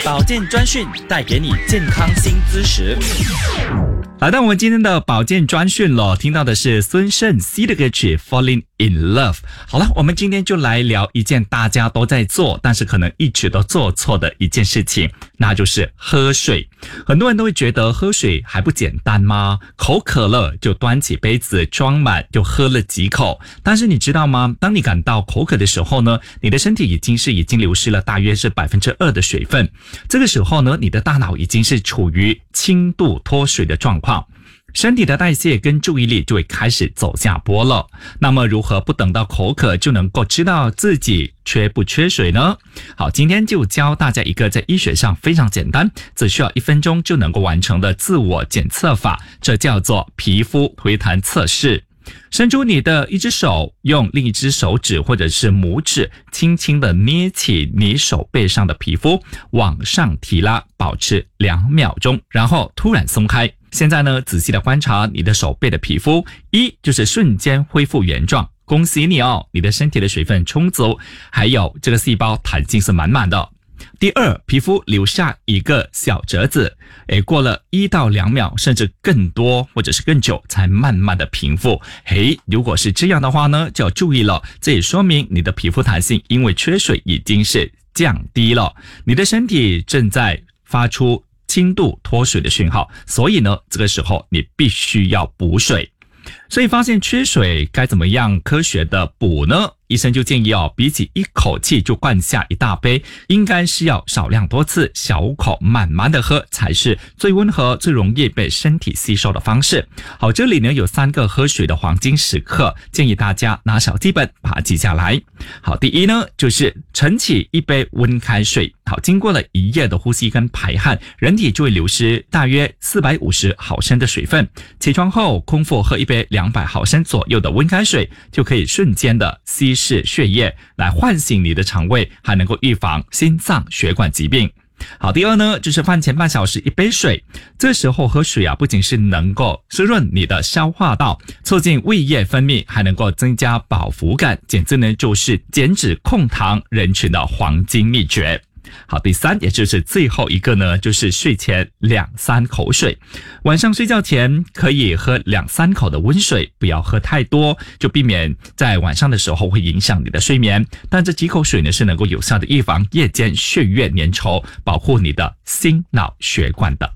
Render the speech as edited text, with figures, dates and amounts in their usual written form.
保健专讯带给你健康新知识。 来到我们今天的保健专讯了，听到的是孙盛熙的歌曲 Falling in Love。 好了，我们今天就来聊一件大家都在做，但是可能一直都做错的一件事情，那就是喝水。很多人都会觉得喝水还不简单吗？口渴了就端起杯子装满就喝了几口，但是你知道吗？当你感到口渴的时候呢，你的身体已经流失了大约是 2% 的水分，这个时候呢，你的大脑已经是处于轻度脱水的状况，身体的代谢跟注意力就会开始走下坡了。那么如何不等到口渴就能够知道自己缺不缺水呢？好，今天就教大家一个在医学上非常简单，只需要1分钟就能够完成的自我检测法，这叫做皮肤回弹测试。伸出你的一只手，用另一只手指或者是拇指轻轻的捏起你手背上的皮肤，往上提拉，保持2秒钟，然后突然松开。现在呢，仔细的观察你的手背的皮肤，就是瞬间恢复原状，恭喜你哦，你的身体的水分充足，还有这个细胞弹性是满满的。第二，皮肤留下一个小褶子，过了1到2秒甚至更多或者是更久才慢慢的平复。如果是这样的话呢，就要注意了，这也说明你的皮肤弹性因为缺水已经是降低了，你的身体正在发出轻度脱水的讯号，所以呢，这个时候你必须要补水。所以发现缺水该怎么样科学的补呢？医生就建议比起一口气就灌下一大杯，应该是要少量多次，小口慢慢的喝，才是最温和最容易被身体吸收的方式。好，这里呢有3个喝水的黄金时刻，建议大家拿小记本把它记下来。好，第一呢就是盛起一杯温开水。好，经过了一夜的呼吸跟排汗，人体就会流失大约450毫升的水分。起床后空腹喝一杯200毫升左右的温开水，就可以瞬间的稀释血液，来唤醒你的肠胃，还能够预防心脏血管疾病。好，第二呢就是饭前半小时1杯水。这时候喝水不仅是能够滋润你的消化道，促进胃液分泌，还能够增加饱腹感，简直呢就是减脂控糖人群的黄金秘诀。好，第3也就是最后一个呢，就是睡前2-3口水。晚上睡觉前可以喝2-3口的温水，不要喝太多，就避免在晚上的时候会影响你的睡眠。但这几口水呢是能够有效的预防夜间血液粘稠，保护你的心脑血管的。